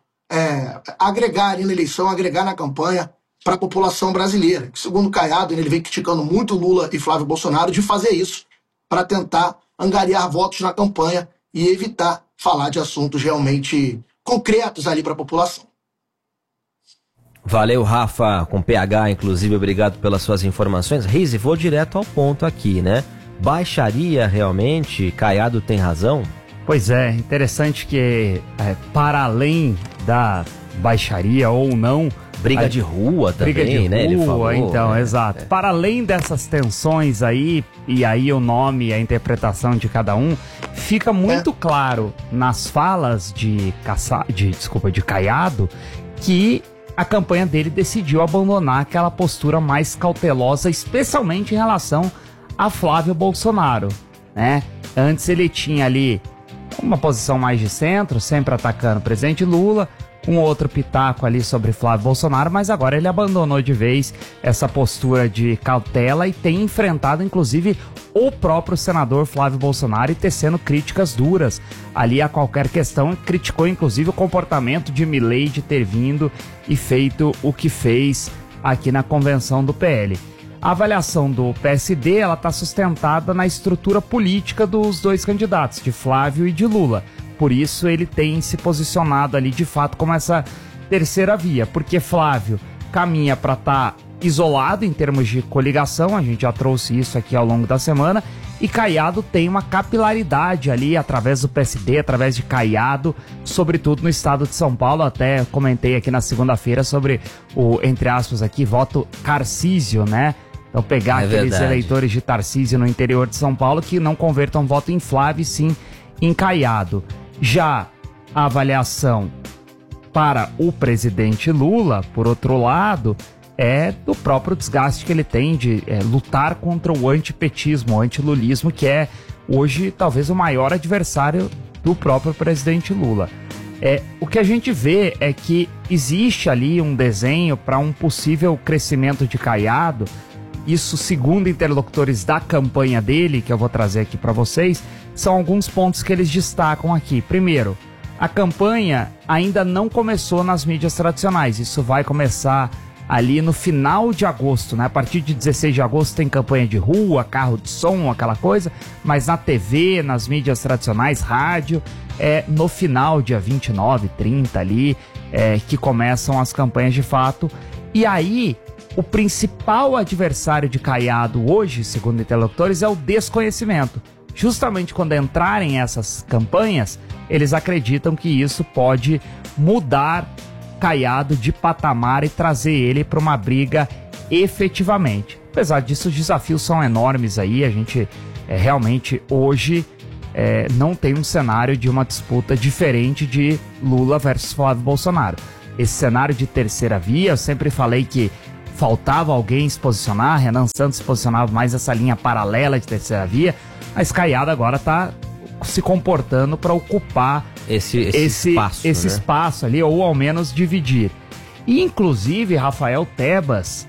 agregar na eleição, agregar na campanha para a população brasileira. Segundo o Caiado, ele vem criticando muito Lula e Flávio Bolsonaro de fazer isso para tentar angariar votos na campanha e evitar falar de assuntos realmente concretos ali para a população. Valeu, Rafa, com PH, inclusive, obrigado pelas suas informações. Rizzi, vou direto ao ponto aqui, né? Baixaria, realmente? Caiado tem razão? Pois é, interessante que, para além da baixaria ou não... Briga de rua também, briga de né? Rua, ele falou, então, exato. Para além dessas tensões aí, e aí o nome e a interpretação de cada um, fica muito claro nas falas de Caiado que a campanha dele decidiu abandonar aquela postura mais cautelosa, especialmente em relação a Flávio Bolsonaro, né? Antes ele tinha ali uma posição mais de centro, sempre atacando o presidente Lula, um outro pitaco ali sobre Flávio Bolsonaro, mas agora ele abandonou de vez essa postura de cautela e tem enfrentado, inclusive, o próprio senador Flávio Bolsonaro e tecendo críticas duras ali a qualquer questão. Criticou, inclusive, o comportamento de Milei de ter vindo e feito o que fez aqui na convenção do PL. A avaliação do PSD, ela está sustentada na estrutura política dos dois candidatos, de Flávio e de Lula. Por isso ele tem se posicionado ali de fato como essa terceira via, porque Flávio caminha para estar isolado em termos de coligação, a gente já trouxe isso aqui ao longo da semana, e Caiado tem uma capilaridade ali através do PSD, através de Caiado, sobretudo no estado de São Paulo. Até comentei aqui na segunda-feira sobre o, entre aspas aqui, voto Tarcísio, né? Então pegar aqueles eleitores de Tarcísio no interior de São Paulo que não convertam voto em Flávio, sim em Caiado. Já a avaliação para o presidente Lula, por outro lado, é do próprio desgaste que ele tem de lutar contra o antipetismo, o antilulismo, que é hoje talvez o maior adversário do próprio presidente Lula. O que a gente vê é que existe ali um desenho para um possível crescimento de Caiado. Isso, segundo interlocutores da campanha dele, que eu vou trazer aqui para vocês, são alguns pontos que eles destacam aqui. Primeiro, a campanha ainda não começou nas mídias tradicionais. Isso vai começar ali no final de agosto, né? A partir de 16 de agosto tem campanha de rua, carro de som, aquela coisa, mas na TV, nas mídias tradicionais, rádio, no final, dia 29, 30 ali, que começam as campanhas de fato. E aí, o principal adversário de Caiado hoje, segundo interlocutores, é o desconhecimento. Justamente quando entrarem essas campanhas, eles acreditam que isso pode mudar Caiado de patamar e trazer ele para uma briga efetivamente. Apesar disso, os desafios são enormes aí. A gente realmente hoje não tem um cenário de uma disputa diferente de Lula versus Flávio Bolsonaro. Esse cenário de terceira via, eu sempre falei que faltava alguém se posicionar. Renan Santos se posicionava mais essa linha paralela de terceira via, mas Caiado agora está se comportando para ocupar esse espaço ali, ou ao menos dividir. E inclusive, Rafael Tebas,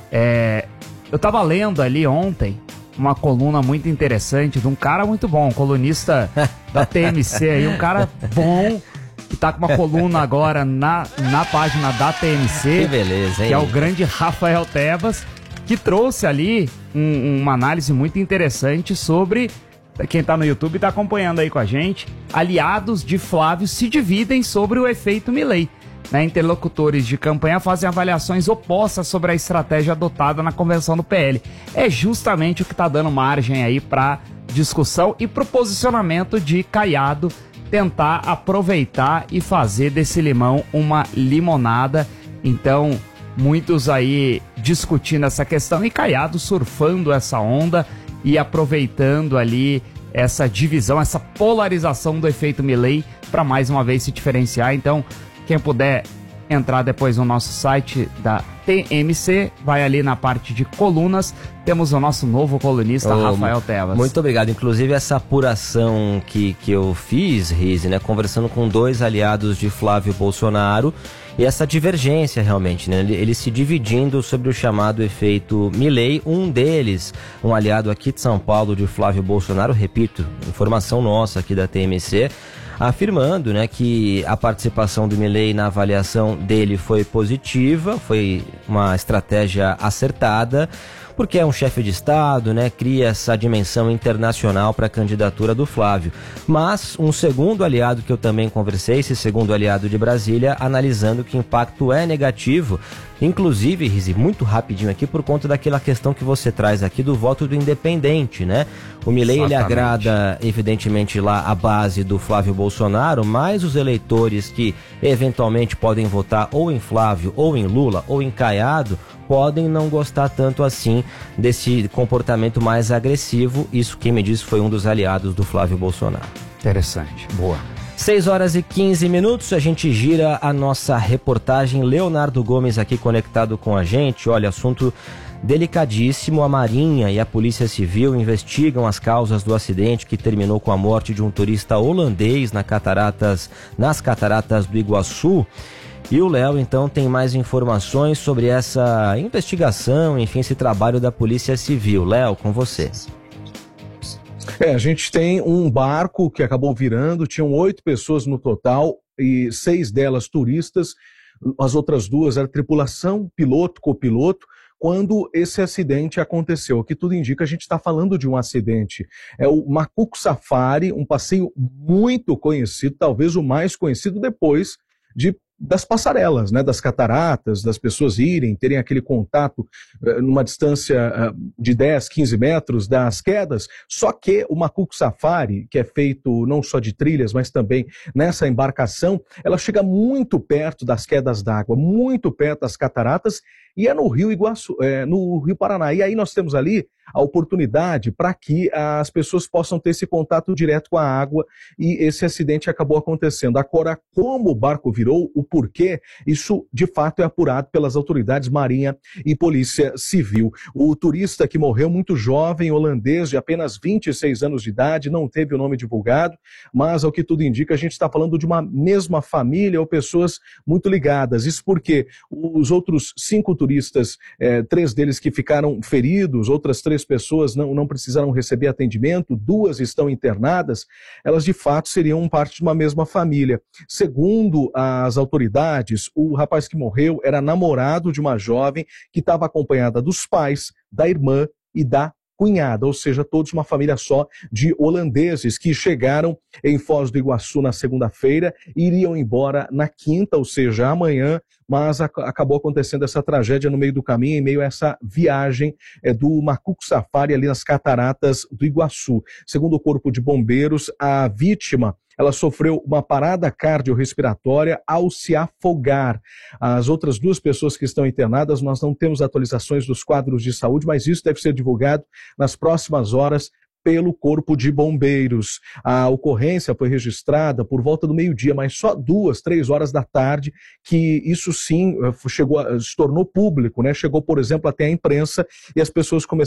eu estava lendo ali ontem uma coluna muito interessante de um cara muito bom, um colunista da TMC aí, um cara bom, que tá com uma coluna agora na página da TMC. Que beleza, hein? Que é o grande Rafael Tebas, que trouxe ali uma análise muito interessante sobre, quem tá no YouTube tá acompanhando aí com a gente, aliados de Flávio se dividem sobre o efeito Milei. Interlocutores de campanha fazem avaliações opostas sobre a estratégia adotada na convenção do PL. É justamente o que tá dando margem aí para discussão e pro posicionamento de Caiado tentar aproveitar e fazer desse limão uma limonada. Então, muitos aí discutindo essa questão e Caiado surfando essa onda e aproveitando ali essa divisão, essa polarização do efeito Milei para mais uma vez se diferenciar. Então, quem puder entrar depois no nosso site da TMC, vai ali na parte de colunas, temos o nosso novo colunista, Rafael Tebas. Muito obrigado. Inclusive essa apuração que eu fiz, Rizzi, né, conversando com dois aliados de Flávio Bolsonaro, e essa divergência realmente, né, eles se dividindo sobre o chamado efeito Milei. Um deles, um aliado aqui de São Paulo de Flávio Bolsonaro, repito, informação nossa aqui da TMC, afirmando, né, que a participação do Milei na avaliação dele foi positiva, foi uma estratégia acertada, porque é um chefe de Estado, né, cria essa dimensão internacional para a candidatura do Flávio. Mas um segundo aliado que eu também conversei, esse segundo aliado de Brasília, analisando que o impacto é negativo, inclusive, Rizzi, muito rapidinho aqui, por conta daquela questão que você traz aqui do voto do independente, né? O Milei, ele agrada, evidentemente, lá a base do Flávio Bolsonaro, mas os eleitores que eventualmente podem votar ou em Flávio, ou em Lula, ou em Caiado, podem não gostar tanto assim desse comportamento mais agressivo. Isso quem me disse foi um dos aliados do Flávio Bolsonaro. Interessante, boa. 6 horas e 15 minutos, a gente gira a nossa reportagem. Leonardo Gomes aqui conectado com a gente. Olha, assunto delicadíssimo. A Marinha e a Polícia Civil investigam as causas do acidente que terminou com a morte de um turista holandês nas cataratas do Iguaçu. E o Léo, então, tem mais informações sobre essa investigação, enfim, esse trabalho da Polícia Civil. Léo, com você. A gente tem um barco que acabou virando, tinham 8 pessoas no total e 6 delas turistas, as outras 2 eram tripulação, piloto, copiloto. Quando esse acidente aconteceu, o que tudo indica, a gente está falando de um acidente. É o Macuco Safari, um passeio muito conhecido, talvez o mais conhecido depois das passarelas, né, das cataratas, das pessoas terem aquele contato numa distância de 10, 15 metros das quedas. Só que o Macuco Safari, que é feito não só de trilhas, mas também nessa embarcação, ela chega muito perto das quedas d'água, muito perto das cataratas, e é no Rio Iguaçu, no Rio Paraná. E aí nós temos ali a oportunidade para que as pessoas possam ter esse contato direto com a água, e esse acidente acabou acontecendo. Agora, como o barco virou, o porquê, isso de fato é apurado pelas autoridades Marinha e Polícia Civil. O turista que morreu muito jovem, holandês de apenas 26 anos de idade, não teve o nome divulgado, mas ao que tudo indica a gente está falando de uma mesma família ou pessoas muito ligadas. Isso porque os outros 5 turistas, 3 deles que ficaram feridos, outras 3 pessoas não precisaram receber atendimento, 2 estão internadas, elas de fato seriam parte de uma mesma família. Segundo as autoridades, o rapaz que morreu era namorado de uma jovem que estava acompanhada dos pais, da irmã e da cunhada, ou seja, todos uma família só de holandeses que chegaram em Foz do Iguaçu na segunda-feira e iriam embora na quinta, ou seja, amanhã, mas acabou acontecendo essa tragédia no meio do caminho, em meio a essa viagem do Macuco Safari ali nas cataratas do Iguaçu. Segundo o Corpo de Bombeiros, a vítima ela sofreu uma parada cardiorrespiratória ao se afogar. As outras 2 pessoas que estão internadas, nós não temos atualizações dos quadros de saúde, mas isso deve ser divulgado nas próximas horas pelo Corpo de Bombeiros. A ocorrência foi registrada por volta do meio-dia, mas só 2, 3 horas da tarde, que isso sim se tornou público, né? Chegou, por exemplo, até a imprensa e as pessoas começaram